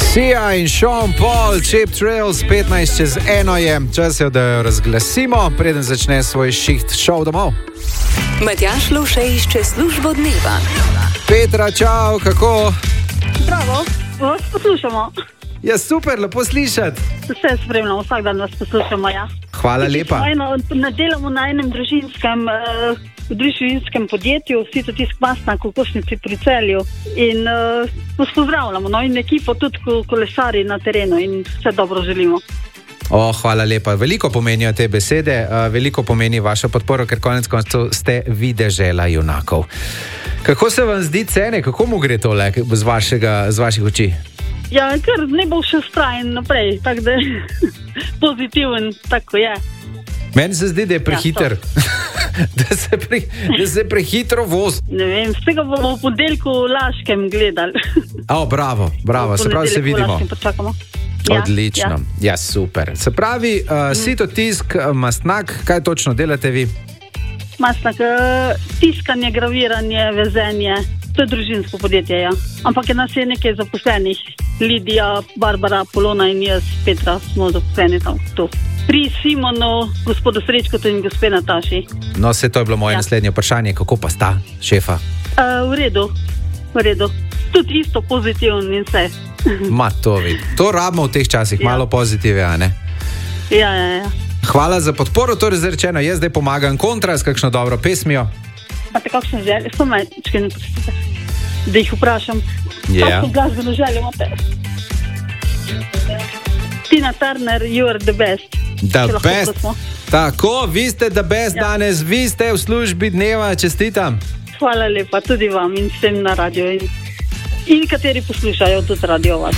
Sia in Sean Paul, Cheap Thrills, 1:15 je. Čas je, da jo razglasimo, preden začne svoj šiht šov domov. Matjaž Lovše išče službo dneva. Petra, čau, kako? Bravo, vas poslušamo. Ja, super, lepo slišati. Vse spremljamo, vsak dan vas poslušamo, ja. Hvala lepa. Delamo na enem družinskem podjetju, Sito tisk Masna, Kokošnici pri Celju. In vas pozdravljamo, no, in ekipo tudi kolesari na terenu in vse dobro želimo. Hvala lepa. Veliko pomenijo te besede, veliko pomeni vaša podpora, ker konec koncev ste vi dežela junakov. Kako se vam zdi cene, kako mu gre tole z vaših oči? Ja, ker ne bo še strajen naprej, tako da je pozitiven, tako je. Meni se zdi, da je prehiter, da se prehitro vozi. Ne vem, vsega bomo v ponedeljku v Laškem gledali. Bravo, se pravi, se vidimo. Odlično, ja, super. Se pravi, Sito tisk Mastnak, kaj točno delate vi? Mastnak, tiskanje, graviranje, vezenje, to je družinsko podjetje, ja. Ampak nas je nekaj zaposlenih. Lidija, Barbara, Polona in jaz, Petra, smo zaposleni tam tu. Pri Simonu, gospodu Srečkotu in gospe Nataši. No, to je bilo moje naslednje vprašanje, kako pa sta, šefa? V redu. Tudi isto pozitivno in vse. To rabimo v teh časih, malo pozitive, a ne? Ja. Hvala za podporo, to je izrečeno, jaz zdaj pomagam kontra s kakšno dobro pesmijo. Pa te kakšne želje, da jih vprašam. Kakšno glasbeno željo imate? Tina Turner, you are the best. The best. Tako, vi ste the best danes, vi ste v službi dneva, čestitam. Hvala lepa, tudi vam in vsem na radio in kateri poslušajo tudi radio vas.